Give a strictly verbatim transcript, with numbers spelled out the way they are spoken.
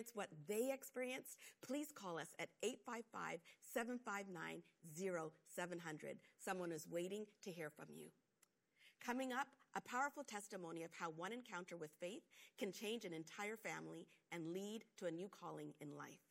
what they experienced, please call us at eight five five, seven five nine, zero seven zero zero. Someone is waiting to hear from you. Coming up, a powerful testimony of how one encounter with faith can change an entire family and lead to a new calling in life.